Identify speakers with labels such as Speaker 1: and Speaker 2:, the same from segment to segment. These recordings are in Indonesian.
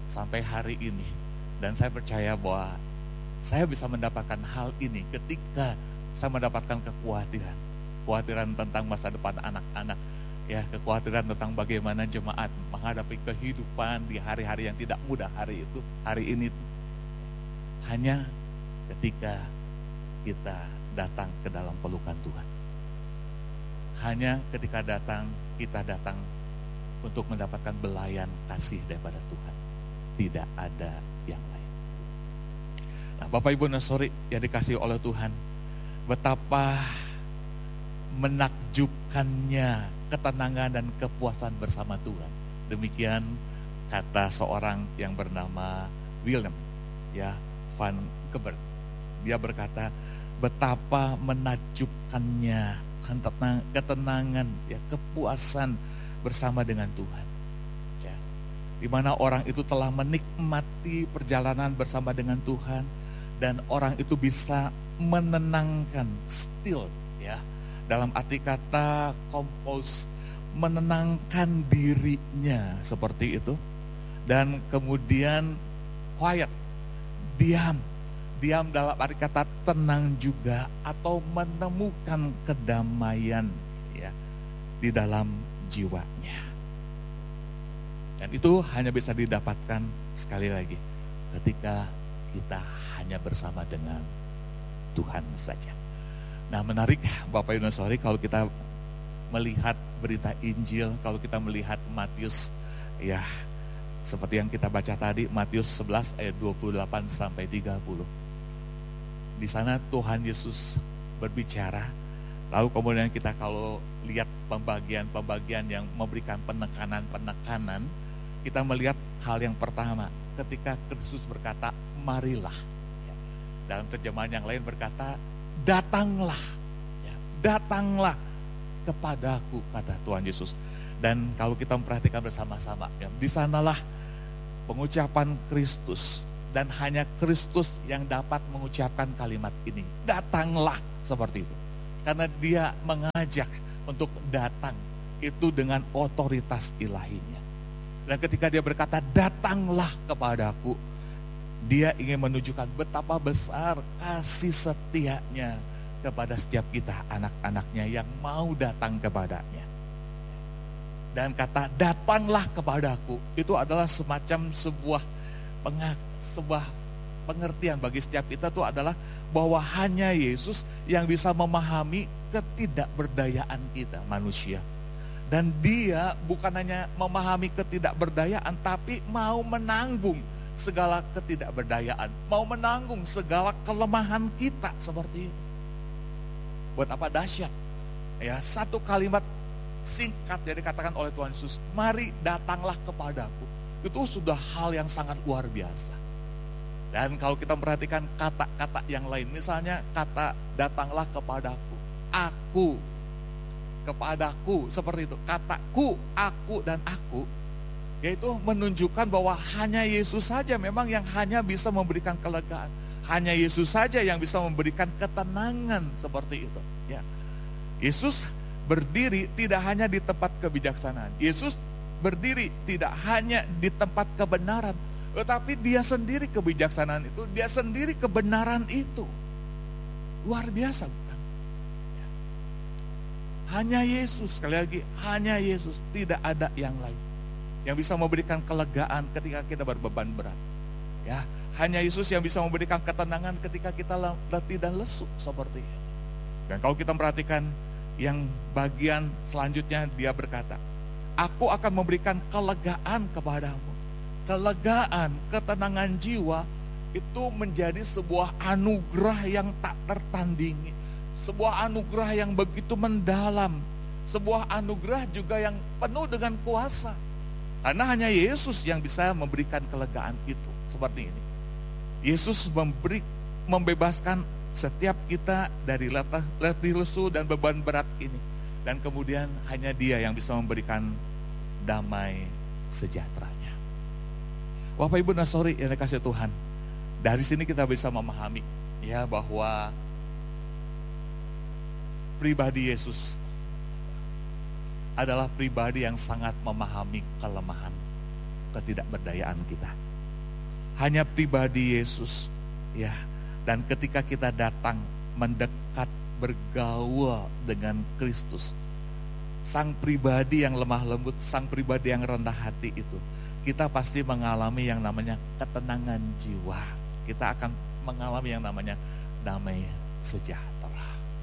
Speaker 1: sampai hari ini. Dan saya percaya bahwa saya bisa mendapatkan hal ini ketika saya mendapatkan kekhawatiran tentang masa depan anak-anak, ya, kekhawatiran tentang bagaimana jemaat menghadapi kehidupan di hari-hari yang tidak mudah hari ini hanya ketika kita datang ke dalam pelukan Tuhan. Hanya ketika kita datang untuk mendapatkan belayan kasih daripada Tuhan. Tidak ada yang lain. Nah, Bapak Ibu Nasori yang dikasihi oleh Tuhan, betapa menakjubkannya ketenangan dan kepuasan bersama Tuhan. Demikian kata seorang yang bernama Willem van Gebert. Dia berkata, betapa menakjubkannya ketenangan, kepuasan bersama dengan Tuhan. Ya, di mana orang itu telah menikmati perjalanan bersama dengan Tuhan dan orang itu bisa menenangkan, still, ya, dalam arti kata compose, menenangkan dirinya seperti itu, dan kemudian quiet, diam dalam arti kata tenang juga, atau menemukan kedamaian, ya, di dalam jiwanya. Dan itu hanya bisa didapatkan sekali lagi ketika kita hanya bersama dengan Tuhan saja. Nah, menarik Bapak Ibu Nasori kalau kita melihat berita Injil, kalau kita melihat Matius, ya, seperti yang kita baca tadi, Matius 11 ayat 28 sampai 30. Di sana Tuhan Yesus berbicara, lalu kemudian kita kalau lihat pembagian yang memberikan penekanan, kita melihat hal yang pertama, ketika Kristus berkata, marilah. Dalam terjemahan yang lain berkata, datanglah, ya, datanglah kepadaku, kata Tuhan Yesus. Dan kalau kita memperhatikan bersama-sama, ya, di sanalah pengucapan Kristus, dan hanya Kristus yang dapat mengucapkan kalimat ini, datanglah, seperti itu. Karena dia mengajak untuk datang itu dengan otoritas ilahinya. Dan ketika dia berkata, datanglah kepadaku, dia ingin menunjukkan betapa besar kasih setianya kepada setiap kita, anak-anaknya yang mau datang kepadanya. Dan kata datanglah kepadaku itu adalah semacam sebuah pengertian bagi setiap kita, itu adalah bahwa hanya Yesus yang bisa memahami ketidakberdayaan kita manusia. Dan dia bukan hanya memahami ketidakberdayaan, tapi mau menanggung segala ketidakberdayaan, mau menanggung segala kelemahan kita seperti itu. Buat apa dahsyat, ya, satu kalimat singkat yang dikatakan oleh Tuhan Yesus, mari datanglah kepadaku, itu sudah hal yang sangat luar biasa. Dan kalau kita perhatikan kata-kata yang lain, misalnya kata datanglah kepadaku, aku, kepadaku, seperti itu, kataku, aku, dan aku, yaitu menunjukkan bahwa hanya Yesus saja memang yang hanya bisa memberikan kelegaan. Hanya Yesus saja yang bisa memberikan ketenangan seperti itu. Ya. Yesus berdiri tidak hanya di tempat kebijaksanaan. Yesus berdiri tidak hanya di tempat kebenaran, tetapi dia sendiri kebijaksanaan itu, dia sendiri kebenaran itu. Luar biasa, bukan? Ya. Hanya Yesus, sekali lagi, hanya Yesus, tidak ada yang lain yang bisa memberikan kelegaan ketika kita berbeban berat. Ya, hanya Yesus yang bisa memberikan ketenangan ketika kita letih dan lesu seperti itu. Dan kalau kita perhatikan yang bagian selanjutnya, dia berkata, aku akan memberikan kelegaan kepadamu. Kelegaan, ketenangan jiwa itu menjadi sebuah anugerah yang tak tertandingi. Sebuah anugerah yang begitu mendalam. Sebuah anugerah juga yang penuh dengan kuasa. Karena hanya Yesus yang bisa memberikan kelegaan itu, seperti ini. Yesus membebaskan setiap kita dari letih lesu dan beban berat ini. Dan kemudian hanya dia yang bisa memberikan damai sejahteranya. Bapak Ibu Nasori yang dikasihi Tuhan, dari sini kita bisa memahami, ya, bahwa pribadi Yesus adalah pribadi yang sangat memahami kelemahan, ketidakberdayaan kita. hanya pribadi Yesus, ya. Dan ketika kita datang mendekat bergaul dengan Kristus, sang pribadi yang lemah lembut, sang pribadi yang rendah hati itu, kita pasti mengalami yang namanya ketenangan jiwa. Kita akan mengalami yang namanya damai sejahtera.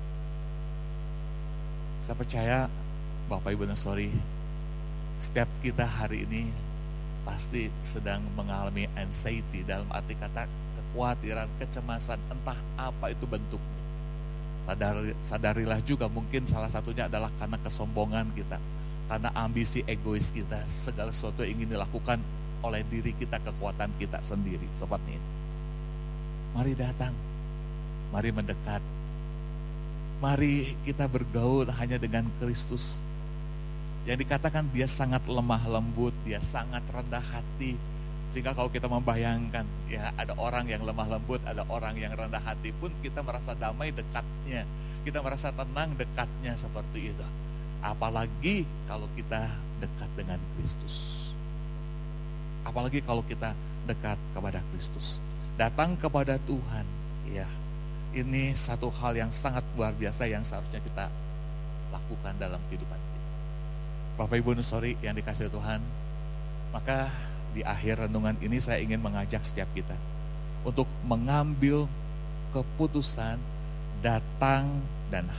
Speaker 1: Saya percaya Bapak Ibu dan Saudari, setiap kita hari ini pasti sedang mengalami anxiety, dalam arti kata kekhawatiran, kecemasan, entah apa itu bentuknya. Sadarilah juga mungkin salah satunya adalah karena kesombongan kita, karena ambisi egois kita, segala sesuatu ingin dilakukan oleh diri kita, kekuatan kita sendiri, sobat nih. Mari datang, mari mendekat, mari kita bergaul hanya dengan Kristus. Yang dikatakan dia sangat lemah lembut, dia sangat rendah hati. Sehingga kalau kita membayangkan, ya ada orang yang lemah lembut, ada orang yang rendah hati pun kita merasa damai dekatnya. Kita merasa tenang dekatnya seperti itu. Apalagi kalau kita dekat dengan Kristus. Apalagi kalau kita dekat kepada Kristus. Datang kepada Tuhan, ya. Ini satu hal yang sangat luar biasa yang seharusnya kita lakukan dalam kehidupan kita. Bapak Ibu Saudari yang dikasihi Tuhan, maka di akhir renungan ini saya ingin mengajak setiap kita untuk mengambil keputusan datang dan